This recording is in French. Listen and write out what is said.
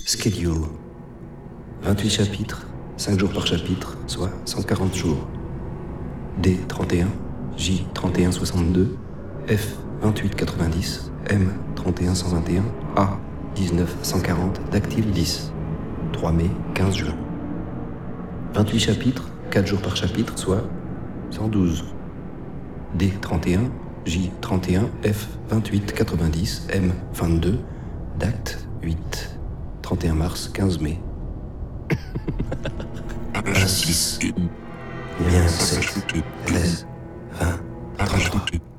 Schedule. 28 chapitres, 5 jours par chapitre, soit 140 jours. D31, J3162, F2890, M31121, A19140, dactyle 10. 3 mai, 15 juin. 28 chapitres, 4 jours par chapitre, soit 112. D31, J31, F2890, M22, date 8. 31 mars, 15 mai. 1, 6, bien 7, 13, 20, 33.